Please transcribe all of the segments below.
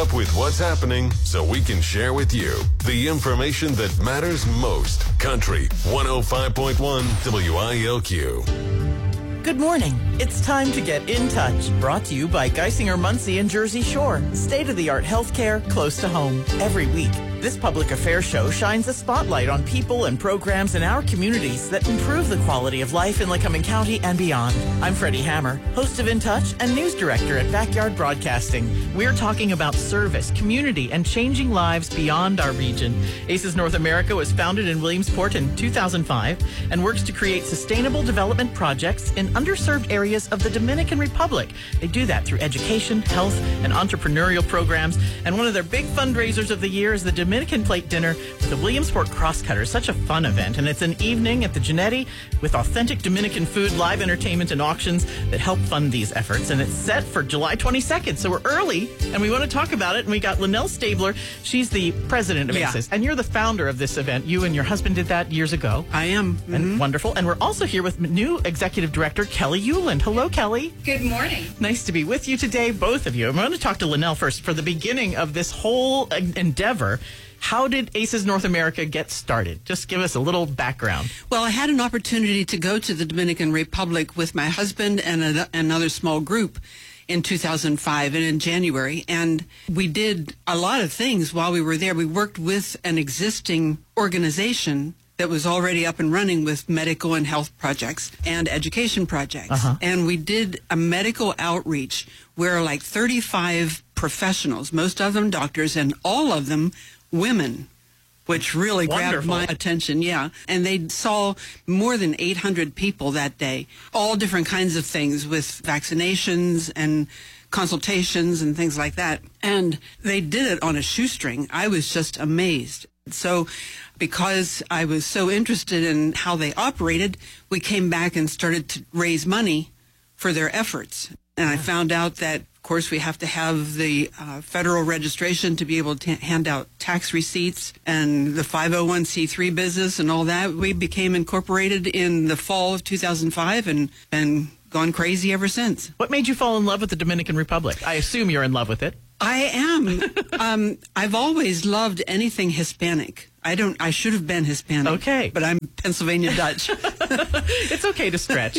up with what's happening so we can share with you the information that matters most. Country 105.1 WILQ. Good morning. It's time to get in touch. Brought to you by Geisinger Muncie and Jersey Shore. State-of-the-art healthcare close to home. Every week, this public affairs show shines a spotlight on people and programs in our communities that improve the quality of life in Lycoming County and beyond. I'm Freddie Hammer, host of In Touch and news director at Backyard Broadcasting. We're talking about service, community, and changing lives beyond our region. ACES North America was founded in Williamsport in 2005 and works to create sustainable development projects in underserved areas of the Dominican Republic. They do that through education, health, and entrepreneurial programs. And one of their big fundraisers of the year is the Dominican Plate Dinner with the Williamsport Crosscutters. Such a fun event. And it's an evening at the Genetti with authentic Dominican food, live entertainment, and auctions that help fund these efforts. And it's set for July 22nd. So we're early, and we want to talk about it. And we got Lynelle Stabler. She's the president of ACES. And you're the founder of this event. You and your husband did that years ago. I am. Mm-hmm. And wonderful. And we're also here with new executive director, Kelly Euland. Hello, Kelly. Good morning. Nice to be with you today, both of you. I'm going to talk to Lynelle first. For the beginning of this whole endeavor, how did ACES North America get started? Just give us a little background. Well, I had an opportunity to go to the Dominican Republic with my husband and another small group in 2005 and in January. And we did a lot of things while we were there. We worked with an existing organization that was already up and running with medical and health projects and education projects. And we did a medical outreach where like 35 professionals, most of them doctors, and all of them women, which really grabbed my attention. Yeah. And they saw more than 800 people that day, all different kinds of things with vaccinations and consultations and things like that. And they did it on a shoestring. I was just amazed. So because I was so interested in how they operated, we came back and started to raise money for their efforts. And I found out that, of course, we have to have the federal registration to be able to hand out tax receipts and the 501c3 business and all that. We became incorporated in the fall of 2005 and been gone crazy ever since. What made you fall in love with the Dominican Republic? I assume you're in love with it. I am. I've always loved anything Hispanic. I should have been Hispanic. Okay. But I'm Pennsylvania Dutch. It's okay to stretch.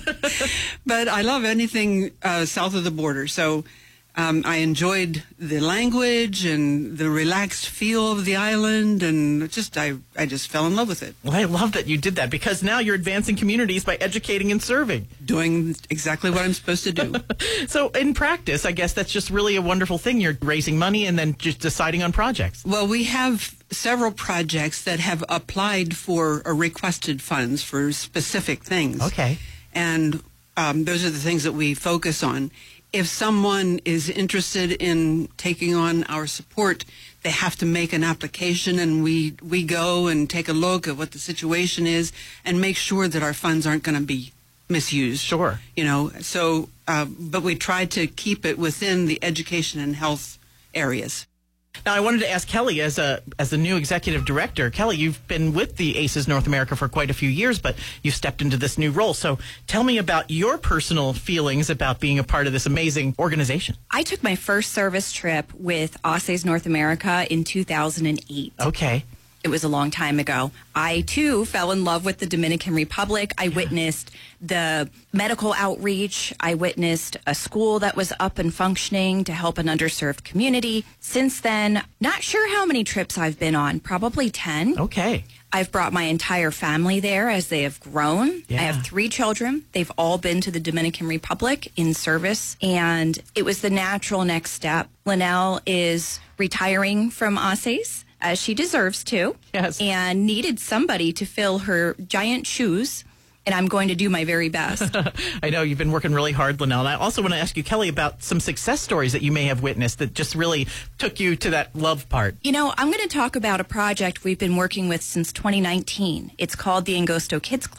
But I love anything south of the border. So I enjoyed the language and the relaxed feel of the island, and I just fell in love with it. Well, I love that you did that, because now you're advancing communities by educating and serving. Doing exactly what I'm supposed to do. So in practice, I guess that's just really a wonderful thing. You're raising money and then just deciding on projects. Well, we have several projects that have applied for or requested funds for specific things. Okay. And those are the things that we focus on. If someone is interested in taking on our support, they have to make an application, and we go and take a look at what the situation is and make sure that our funds aren't going to be misused. Sure. You know, so, but we try to keep it within the education and health areas. Now, I wanted to ask Kelly, as the new executive director. Kelly, you've been with the ACES North America for quite a few years, but you've stepped into this new role. So tell me about your personal feelings about being a part of this amazing organization. I took my first service trip with ACES North America in 2008. Okay. It was a long time ago. I, too, fell in love with the Dominican Republic. I witnessed the medical outreach. I witnessed a school that was up and functioning to help an underserved community. Since then, not sure how many trips I've been on, probably 10. Okay. I've brought my entire family there as they have grown. Yeah. I have 3 children. They've all been to the Dominican Republic in service, and it was the natural next step. Lynelle is retiring from ACES, as she deserves to, yes, and needed somebody to fill her giant shoes, and I'm going to do my very best. I know you've been working really hard, Lynelle. And I also want to ask you, Kelly, about some success stories that you may have witnessed that just really took you to that love part. You know, I'm going to talk about a project we've been working with since 2019. It's called the Angosto Kids Club.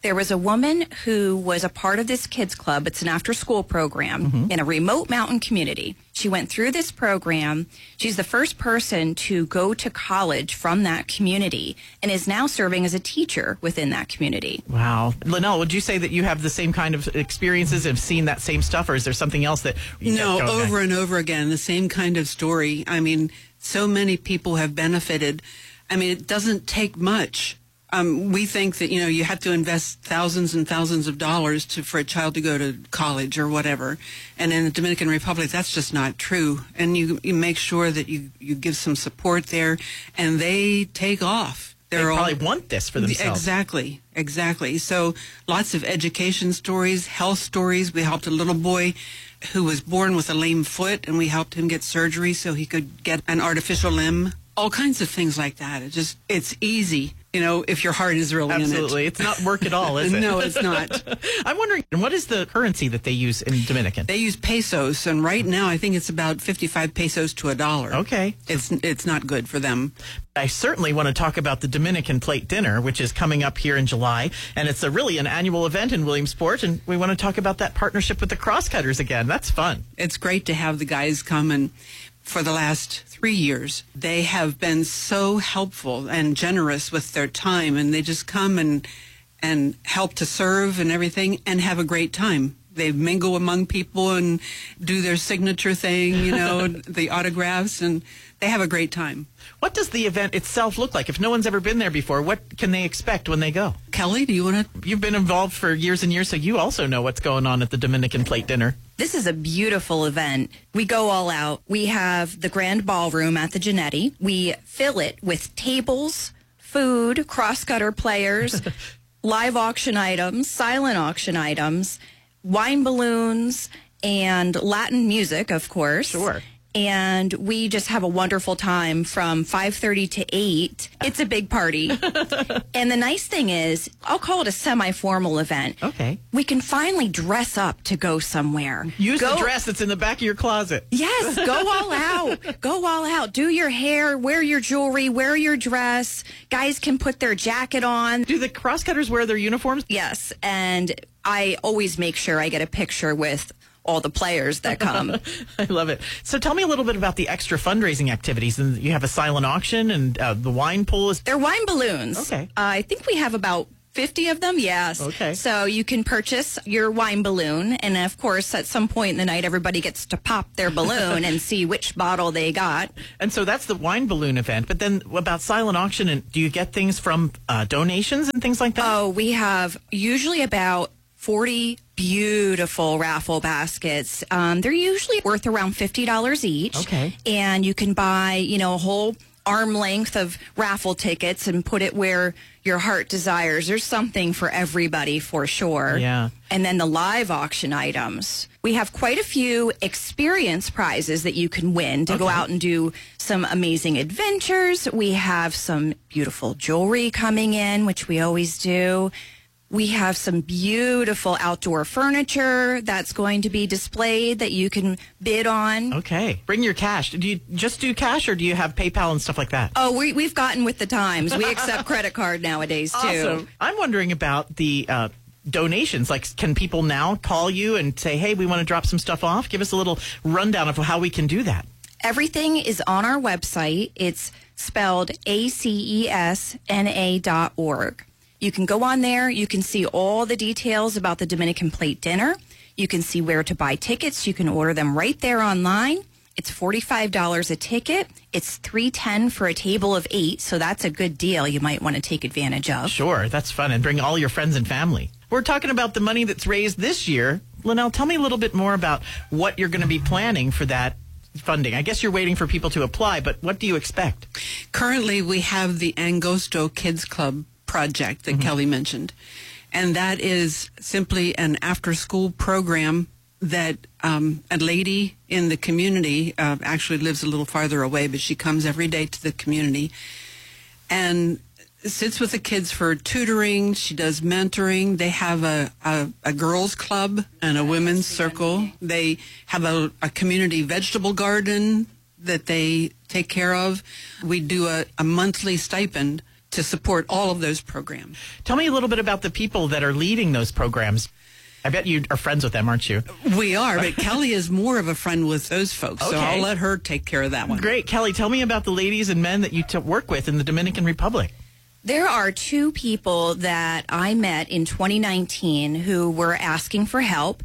There was a woman who was a part of this kids club. It's an after-school program in a remote mountain community. She went through this program. She's the first person to go to college from that community and is now serving as a teacher within that community. Wow. Linnell, would you say that you have the same kind of experiences, have seen that same stuff, or is there something else that... No, over and over again, the same kind of story. I mean, so many people have benefited. I mean, it doesn't take much. We think that, you have to invest thousands and thousands of dollars for a child to go to college or whatever. And in the Dominican Republic, that's just not true. And you make sure that you give some support there, and they take off. They probably want this for themselves. Exactly. So lots of education stories, health stories. We helped a little boy who was born with a lame foot, and we helped him get surgery so he could get an artificial limb. All kinds of things like that. It's easy, if your heart is really Absolutely. in it. It's not work at all, is it? No, it's not. I'm wondering, what is the currency that they use in Dominican? They use pesos, and right now I think it's about 55 pesos to $1. Okay. It's not good for them. I certainly want to talk about the Dominican Plate Dinner, which is coming up here in July, and it's really an annual event in Williamsport, and we want to talk about that partnership with the Crosscutters again. That's fun. It's great to have the guys come, and for the last 3 years, they have been so helpful and generous with their time, and they just come and help to serve and everything and have a great time. They mingle among people and do their signature thing, the autographs, and they have a great time. What does the event itself look like? If no one's ever been there before, what can they expect when they go? Kelly, do you want to? You've been involved for years and years, so you also know what's going on at the Dominican Plate Dinner. This is a beautiful event. We go all out. We have the grand ballroom at the Genetti. We fill it with tables, food, cross-cutter players, live auction items, silent auction items, wine balloons, and Latin music, of course. Sure. And we just have a wonderful time from 5:30 to 8. It's a big party. And the nice thing is, I'll call it a semi-formal event. Okay. We can finally dress up to go somewhere. Use the dress that's in the back of your closet. Yes, go all out. Go all out. Do your hair, wear your jewelry, wear your dress. Guys can put their jacket on. Do the Crosscutters wear their uniforms? Yes, and I always make sure I get a picture with all the players that come. I love it. So tell me a little bit about the extra fundraising activities. And you have a silent auction, and the wine pool is... They're wine balloons. Okay. I think we have about 50 of them, yes. Okay. So you can purchase your wine balloon, and of course, at some point in the night, everybody gets to pop their balloon and see which bottle they got. And so that's the wine balloon event. But then about silent auction, and do you get things from donations and things like that? Oh, we have usually about 40 beautiful raffle baskets. They're usually worth around $50 each. Okay. And you can buy, a whole arm length of raffle tickets and put it where your heart desires. There's something for everybody for sure. Yeah. And then the live auction items. We have quite a few experience prizes that you can win to go out and do some amazing adventures. We have some beautiful jewelry coming in, which we always do. We have some beautiful outdoor furniture that's going to be displayed that you can bid on. Okay. Bring your cash. Do you just do cash, or do you have PayPal and stuff like that? Oh, we've gotten with the times. We accept credit card nowadays, too. Awesome. I'm wondering about the donations. Like, can people now call you and say, hey, we want to drop some stuff off? Give us a little rundown of how we can do that. Everything is on our website. It's spelled acesna.org. You can go on there. You can see all the details about the Dominican Plate Dinner. You can see where to buy tickets. You can order them right there online. It's $45 a ticket. It's $310 for a table of 8, so that's a good deal you might want to take advantage of. Sure, that's fun, and bring all your friends and family. We're talking about the money that's raised this year. Linnell, tell me a little bit more about what you're going to be planning for that funding. I guess you're waiting for people to apply, but what do you expect? Currently, we have the Angosto Kids Club project that Kelly mentioned. And that is simply an after-school program that a lady in the community actually lives a little farther away, but she comes every day to the community and sits with the kids for tutoring. She does mentoring. They have a girls club and a women's circle. They have a community vegetable garden that they take care of. We do a monthly stipend to support all of those programs. Tell me a little bit about the people that are leading those programs. I bet you are friends with them, aren't you? We are, but Kelly is more of a friend with those folks, so I'll let her take care of that one. Great. Kelly, tell me about the ladies and men that you work with in the Dominican Republic. There are two people that I met in 2019 who were asking for help.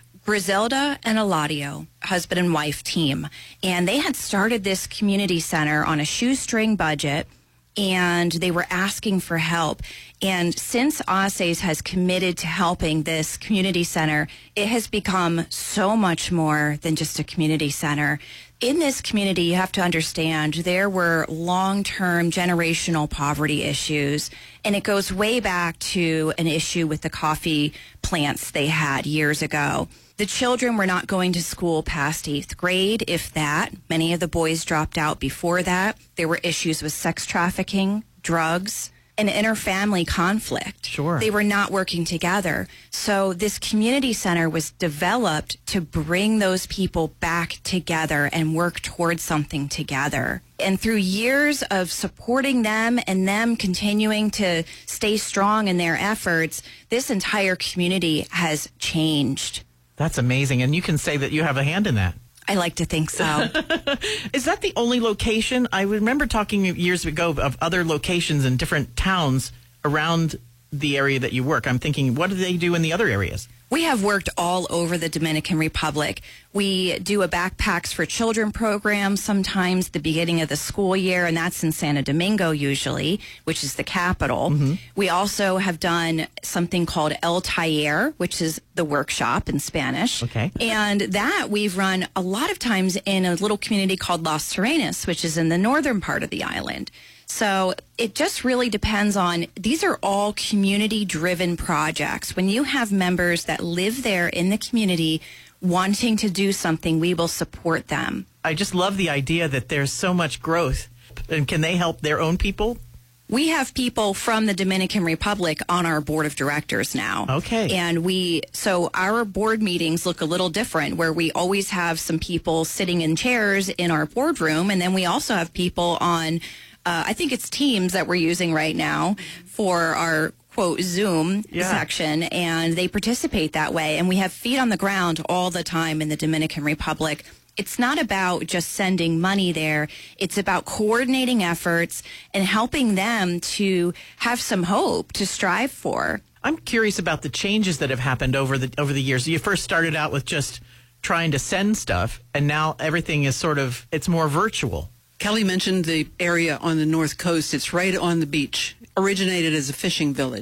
Griselda and Eladio, husband and wife team. And they had started this community center on a shoestring budget, and they were asking for help. And since ASES has committed to helping this community center, it has become so much more than just a community center. In this community, you have to understand there were long-term generational poverty issues, and it goes way back to an issue with the coffee plants they had years ago. The children were not going to school past 8th grade, if that. Many of the boys dropped out before that. There were issues with sex trafficking, drugs, and interfamily conflict. Sure. They were not working together. So this community center was developed to bring those people back together and work towards something together. And through years of supporting them and them continuing to stay strong in their efforts, this entire community has changed. That's amazing. And you can say that you have a hand in that. I like to think so. Is that the only location? I remember talking years ago of other locations in different towns around the area that you work. I'm thinking, what do they do in the other areas? We have worked all over the Dominican Republic. We do a Backpacks for Children program sometimes the beginning of the school year, and that's in Santo Domingo usually, which is the capital. We also have done something called El Taller, which is the workshop in Spanish. Okay. And that we've run a lot of times in a little community called Las Serenas, which is in the northern part of the island. So it just really depends on, these are all community-driven projects. When you have members that live there in the community wanting to do something, we will support them. I just love the idea that there's so much growth. And can they help their own people? We have people from the Dominican Republic on our board of directors now. Okay. And so our board meetings look a little different, where we always have some people sitting in chairs in our boardroom, and then we also have people on I think it's Teams that we're using right now for our, quote, Zoom section, and they participate that way. And we have feet on the ground all the time in the Dominican Republic. It's not about just sending money there. It's about coordinating efforts and helping them to have some hope to strive for. I'm curious about the changes that have happened over the years. You first started out with just trying to send stuff, and now everything is it's more virtual. Kelly mentioned the area on the North Coast. It's right on the beach. Originated as a fishing village.